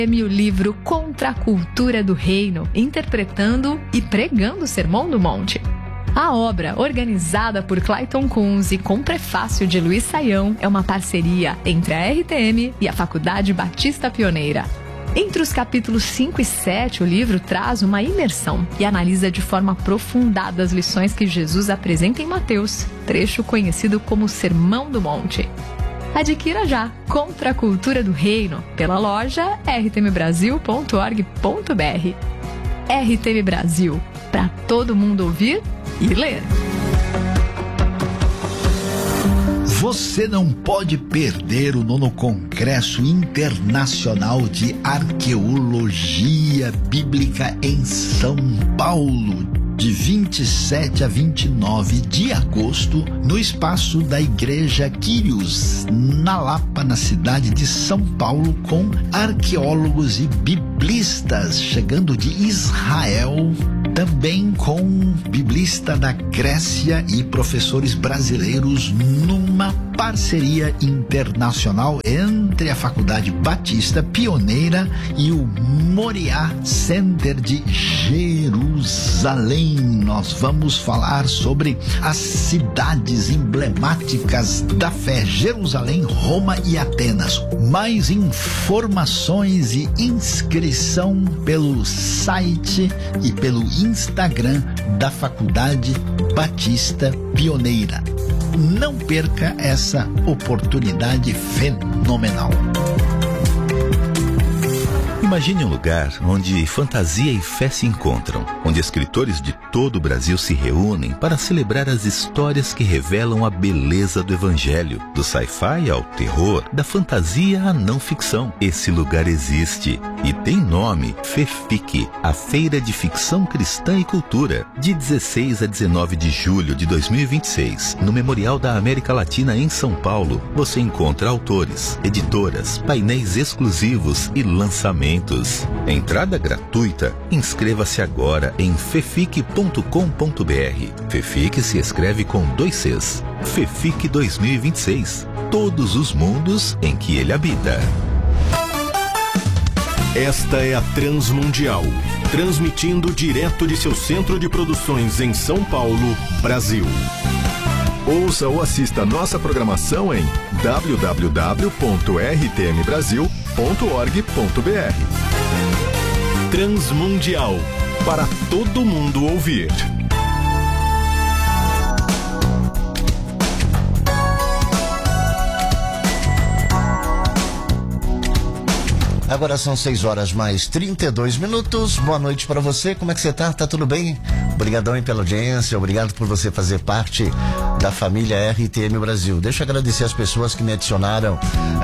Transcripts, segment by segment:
O livro Contra a Cultura do Reino, interpretando e pregando o Sermão do Monte. A obra, organizada por Clayton Kunz e com prefácio de Luiz Saião, é uma parceria entre a RTM e a Faculdade Batista Pioneira. Entre os capítulos 5 e 7, o livro traz uma imersão e analisa de forma aprofundada as lições que Jesus apresenta em Mateus, trecho conhecido como Sermão do Monte. Adquira já Contra a Cultura do Reino pela loja rtmbrasil.org.br. RTM Brasil, para todo mundo ouvir e ler. Você não pode perder o 9º Congresso Internacional de Arqueologia Bíblica em São Paulo, de 27 a 29 de agosto, no espaço da Igreja Quírios, na Lapa, na cidade de São Paulo, com arqueólogos e biblistas chegando de Israel, também com biblista da Grécia e professores brasileiros, numa parceria internacional entre a Faculdade Batista Pioneira e o Moriá Center de Jerusalém. Nós vamos falar sobre as cidades emblemáticas da fé: Jerusalém, Roma e Atenas. Mais informações e inscrição pelo site e pelo Instagram da Faculdade Batista Pioneira. Não perca essa oportunidade fenomenal. Imagine um lugar onde fantasia e fé se encontram, onde escritores de todo o Brasil se reúnem para celebrar as histórias que revelam a beleza do Evangelho, do sci-fi ao terror, da fantasia à não ficção. Esse lugar existe e tem nome: FEFIC, a Feira de Ficção Cristã e Cultura, de 16 a 19 de julho de 2026, no Memorial da América Latina em São Paulo. Você encontra autores, editoras, painéis exclusivos e lançamentos. Entrada gratuita. Inscreva-se agora em fefic.com.br. FEFIC se escreve com 2 Cs. FEFIC 2026. Todos os mundos em que ele habita. Esta é a Transmundial, transmitindo direto de seu centro de produções em São Paulo, Brasil. Ouça ou assista nossa programação em www.rtmbrasil.org.br. Transmundial, para todo mundo ouvir. Agora são 6 horas mais 32 minutos. Boa noite para você. Como é que você tá? Tá tudo bem? Obrigadão aí pela audiência. Obrigado por você fazer parte da família RTM Brasil. Deixa eu agradecer as pessoas que me adicionaram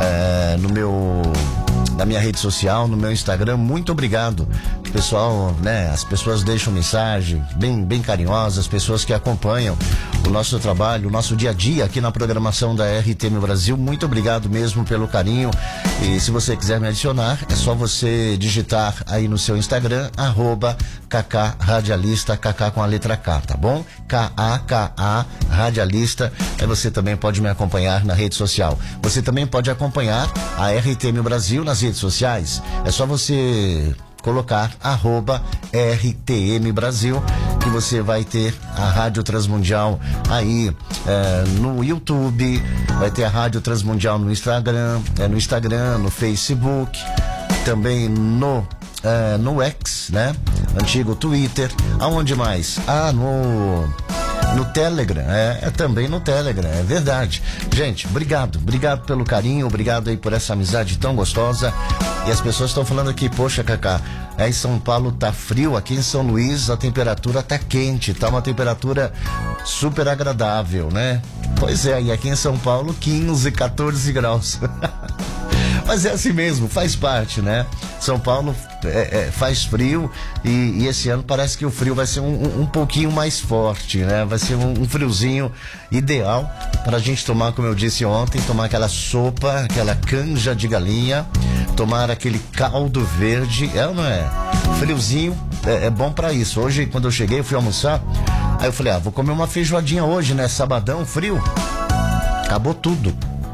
na minha rede social, no meu Instagram. Muito obrigado. Pessoal, né? As pessoas deixam mensagem bem carinhosas, as pessoas que acompanham o nosso trabalho, o nosso dia a dia aqui na programação da RTM Brasil. Muito obrigado mesmo pelo carinho. E se você quiser me adicionar, é só você digitar aí no seu Instagram, @Kaká Radialista, Kaká com a letra K, tá bom? K-A-K-A Radialista. Aí você também pode me acompanhar na rede social. Você também pode acompanhar a RTM Brasil nas redes sociais. É só você colocar @RTM Brasil, que você vai ter a Rádio Transmundial aí no YouTube, vai ter a Rádio Transmundial no Instagram, no Facebook, também no X, né? Antigo Twitter. Aonde mais? No Telegram, também no Telegram, é verdade. Gente, obrigado pelo carinho, obrigado aí por essa amizade tão gostosa. E as pessoas estão falando aqui, poxa, Kaká, aí em São Paulo tá frio, aqui em São Luís a temperatura tá quente, tá uma temperatura super agradável, né? Pois é, e aqui em São Paulo 15, 14 graus. Mas é assim mesmo, faz parte, né? São Paulo faz frio e esse ano parece que o frio vai ser um pouquinho mais forte, né? Vai ser um friozinho ideal para a gente tomar, como eu disse ontem, tomar aquela sopa, aquela canja de galinha, tomar aquele caldo verde, é ou não é? Friozinho é bom para isso. Hoje, quando eu cheguei, eu fui almoçar, aí eu falei, vou comer uma feijoadinha hoje, né? Sabadão, frio. Acabou tudo.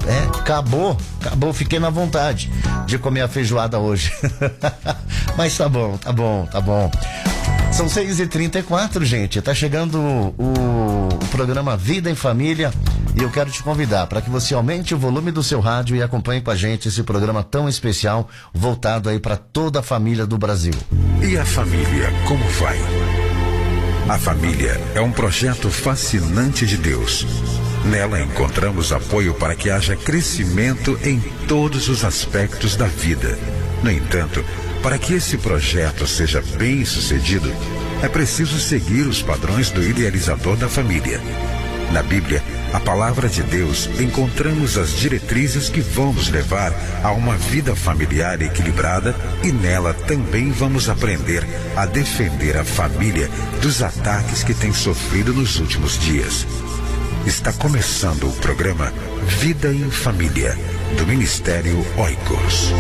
Acabou, fiquei na vontade de comer a feijoada hoje. Mas tá bom. São 6h34, gente. Tá chegando o programa Vida em Família e eu quero te convidar para que você aumente o volume do seu rádio e acompanhe com a gente esse programa tão especial, voltado aí para toda a família do Brasil. E a família, como vai? A família é um projeto fascinante de Deus. Nela encontramos apoio para que haja crescimento em todos os aspectos da vida. No entanto, para que esse projeto seja bem sucedido, é preciso seguir os padrões do idealizador da família. Na Bíblia, a palavra de Deus, encontramos as diretrizes que vão nos levar a uma vida familiar equilibrada e nela também vamos aprender a defender a família dos ataques que tem sofrido nos últimos dias. Está começando o programa Vida em Família, do Ministério Oikos.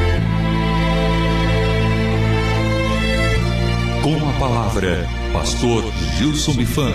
Com a palavra, Pastor Gilson Bifan.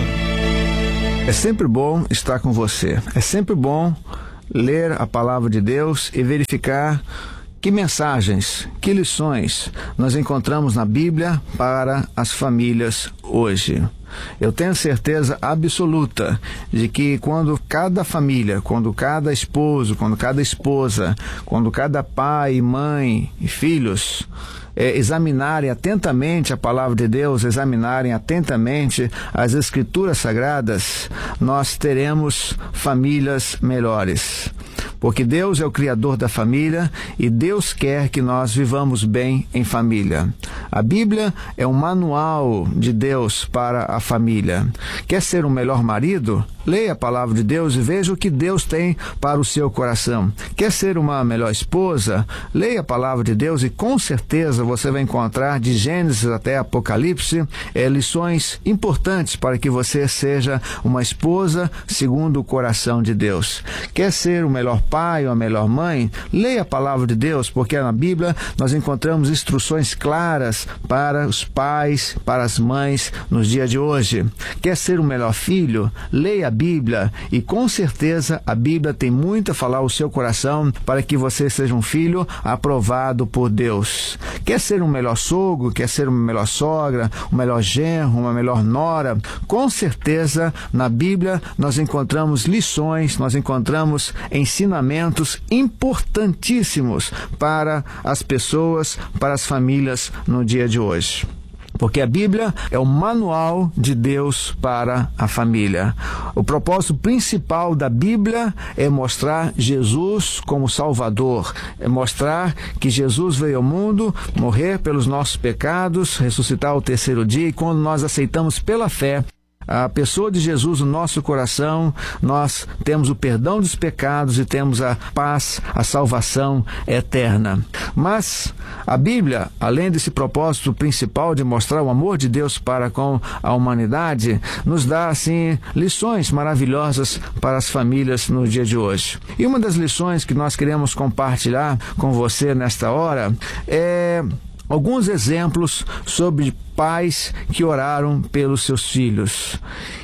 É sempre bom estar com você. É sempre bom ler a palavra de Deus e verificar que mensagens, que lições nós encontramos na Bíblia para as famílias hoje. Eu tenho certeza absoluta de que quando cada família, quando cada esposo, quando cada esposa, quando cada pai, mãe e filhos examinarem atentamente a palavra de Deus, examinarem atentamente as Escrituras Sagradas, nós teremos famílias melhores. Porque Deus é o Criador da família e Deus quer que nós vivamos bem em família. A Bíblia é um manual de Deus para a família. Quer ser um melhor marido? Leia a palavra de Deus e veja o que Deus tem para o seu coração. Quer ser uma melhor esposa? Leia a palavra de Deus e com certeza você vai encontrar de Gênesis até Apocalipse lições importantes para que você seja uma esposa segundo o coração de Deus. Quer ser o melhor pai ou a melhor mãe? Leia a palavra de Deus, porque na Bíblia nós encontramos instruções claras para os pais, para as mães nos dias de hoje. Quer ser o melhor filho? Leia a Bíblia e com certeza a Bíblia tem muito a falar ao seu coração para que você seja um filho aprovado por Deus. Quer ser um melhor sogro? Quer ser uma melhor sogra? Um melhor genro? Uma melhor nora? Com certeza na Bíblia nós encontramos lições, nós encontramos ensinamentos importantíssimos para as pessoas, para as famílias no dia de hoje. Porque a Bíblia é o manual de Deus para a família. O propósito principal da Bíblia é mostrar Jesus como Salvador. É mostrar que Jesus veio ao mundo, morrer pelos nossos pecados, ressuscitar ao terceiro dia. E quando nós aceitamos pela fé a pessoa de Jesus no nosso coração, nós temos o perdão dos pecados e temos a paz, a salvação eterna. Mas a Bíblia, além desse propósito principal de mostrar o amor de Deus para com a humanidade, nos dá, assim, lições maravilhosas para as famílias no dia de hoje. E uma das lições que nós queremos compartilhar com você nesta hora é alguns exemplos sobre pais que oraram pelos seus filhos.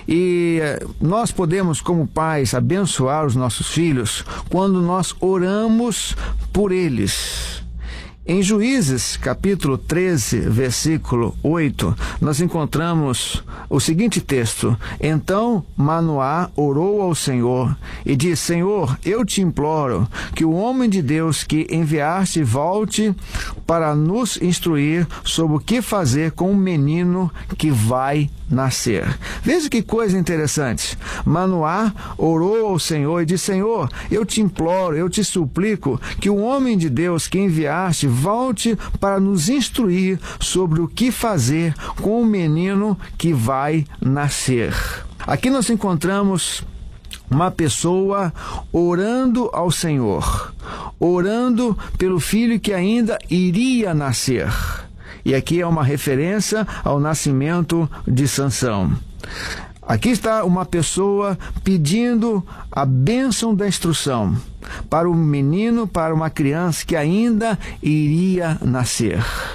E nós podemos, como pais, abençoar os nossos filhos quando nós oramos por eles. Em Juízes, capítulo 13, versículo 8, nós encontramos o seguinte texto: Então Manoá orou ao Senhor e disse: Senhor, eu te imploro que o homem de Deus que enviaste volte para nos instruir sobre o que fazer com o menino que vai nascer. Veja que coisa interessante. Manoá orou ao Senhor e disse: Senhor, eu te imploro, eu te suplico que o homem de Deus que enviaste volte para nos instruir sobre o que fazer com o menino que vai nascer. Aqui nós encontramos uma pessoa orando ao Senhor, orando pelo filho que ainda iria nascer. E aqui é uma referência ao nascimento de Sansão. Aqui está uma pessoa pedindo a bênção da instrução para um menino, para uma criança que ainda iria nascer.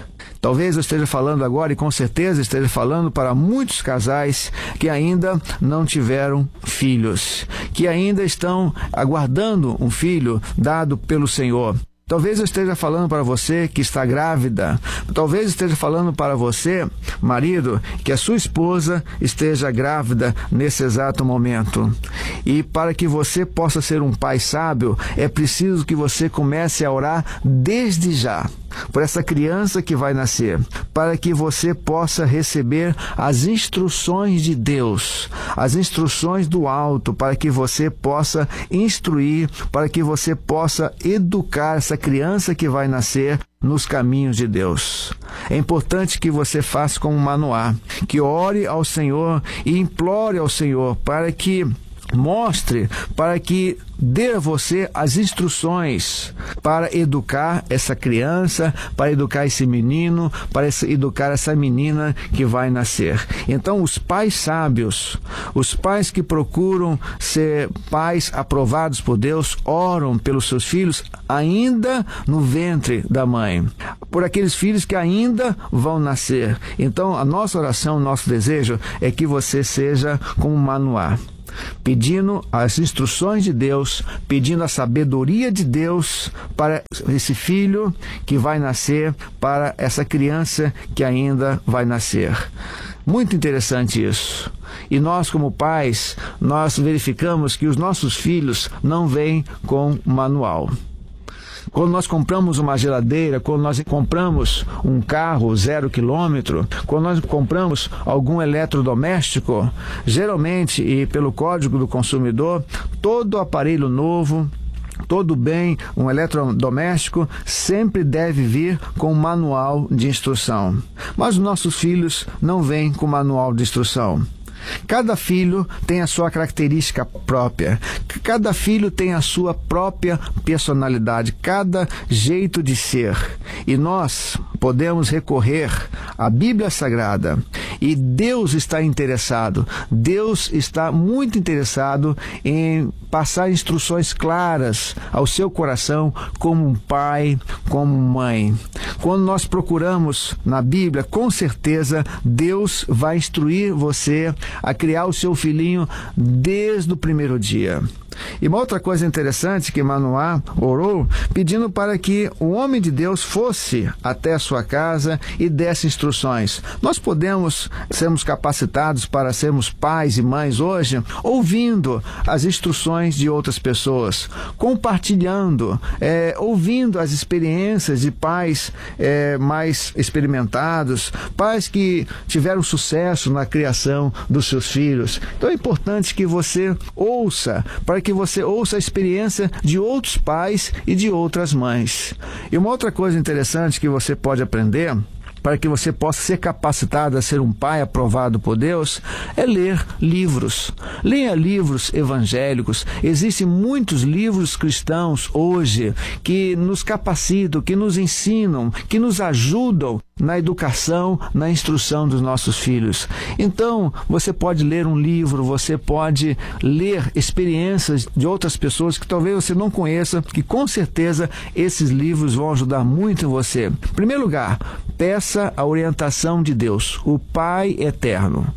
Talvez eu esteja falando agora, e com certeza esteja falando para muitos casais que ainda não tiveram filhos, que ainda estão aguardando um filho dado pelo Senhor. Talvez eu esteja falando para você que está grávida. Talvez esteja falando para você, marido, que a sua esposa esteja grávida nesse exato momento. E para que você possa ser um pai sábio, é preciso que você comece a orar desde já por essa criança que vai nascer, para que você possa receber as instruções de Deus, as instruções do alto, para que você possa instruir, para que você possa educar essa criança que vai nascer nos caminhos de Deus. É importante que você faça como Manoá, que ore ao Senhor e implore ao Senhor para que mostre, para que dê a você as instruções para educar essa criança, para educar esse menino, para educar essa menina que vai nascer. Então, os pais sábios, os pais que procuram ser pais aprovados por Deus, oram pelos seus filhos ainda no ventre da mãe, por aqueles filhos que ainda vão nascer. Então, a nossa oração, nosso desejo é que você seja como Manoá, pedindo as instruções de Deus, pedindo a sabedoria de Deus para esse filho que vai nascer, para essa criança que ainda vai nascer. Muito interessante isso. E nós, como pais, nós verificamos que os nossos filhos não vêm com manual. Quando nós compramos uma geladeira, quando nós compramos um carro 0 quilômetro, quando nós compramos algum eletrodoméstico, geralmente, e pelo Código do Consumidor, todo aparelho novo, todo bem, um eletrodoméstico, sempre deve vir com um manual de instrução. Mas os nossos filhos não vêm com manual de instrução. Cada filho tem a sua característica própria, cada filho tem a sua própria personalidade, cada jeito de ser. E nós podemos recorrer à Bíblia Sagrada. E Deus está interessado, Deus está muito interessado em passar instruções claras ao seu coração como um pai, como mãe. Quando nós procuramos na Bíblia, com certeza Deus vai instruir você a criar o seu filhinho desde o primeiro dia. E uma outra coisa interessante que Manoá orou, pedindo para que o homem de Deus fosse até a sua casa e desse instruções. Nós podemos sermos capacitados para sermos pais e mães hoje, ouvindo as instruções de outras pessoas, compartilhando, ouvindo as experiências de pais mais experimentados, pais que tiveram sucesso na criação dos seus filhos. Então é importante que você ouça, para que você ouça a experiência de outros pais e de outras mães. E uma outra coisa interessante que você pode aprender, para que você possa ser capacitado a ser um pai aprovado por Deus, é ler livros. Leia livros evangélicos. Existem muitos livros cristãos hoje que nos capacitam, que nos ensinam, que nos ajudam na educação, na instrução dos nossos filhos. Então, você pode ler um livro, você pode ler experiências de outras pessoas que talvez você não conheça, que com certeza esses livros vão ajudar muito em você. Em primeiro lugar, peça a orientação de Deus, o Pai Eterno.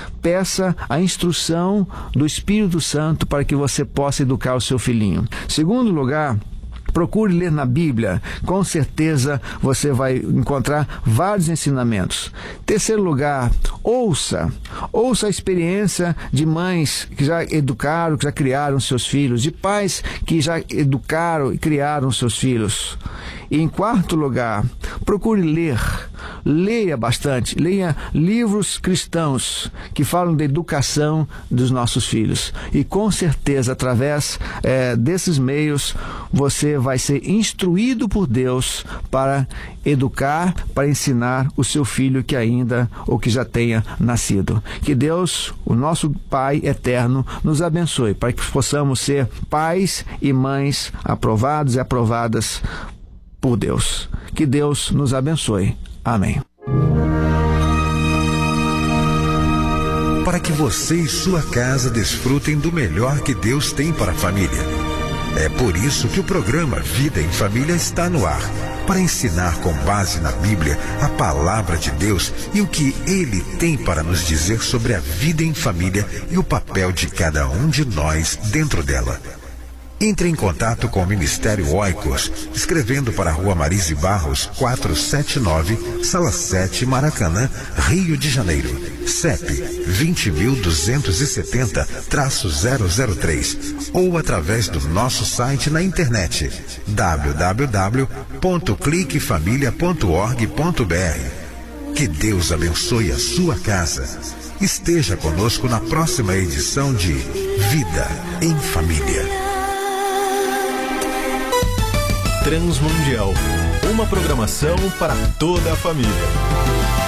Peça a instrução do Espírito Santo para que você possa educar o seu filhinho. Em segundo lugar, procure ler na Bíblia, com certeza você vai encontrar vários ensinamentos. Terceiro lugar, ouça a experiência de mães que já educaram, que já criaram seus filhos, de pais que já educaram e criaram seus filhos. E em quarto lugar, procure ler. Leia bastante, leia livros cristãos que falam da educação dos nossos filhos. E com certeza, através desses meios, você vai ser instruído por Deus para educar, para ensinar o seu filho que ainda ou que já tenha nascido. Que Deus, o nosso Pai eterno, nos abençoe para que possamos ser pais e mães aprovados e aprovadas por Deus. Que Deus nos abençoe. Amém. Para que você e sua casa desfrutem do melhor que Deus tem para a família. É por isso que o programa Vida em Família está no ar, para ensinar com base na Bíblia a palavra de Deus e o que Ele tem para nos dizer sobre a vida em família e o papel de cada um de nós dentro dela. Entre em contato com o Ministério Oikos, escrevendo para a Rua Marise Barros, 479, Sala 7, Maracanã, Rio de Janeiro. CEP 20.270-003 ou através do nosso site na internet www.cliquefamilia.org.br. Que Deus abençoe a sua casa. Esteja conosco na próxima edição de Vida em Família. Transmundial, uma programação para toda a família.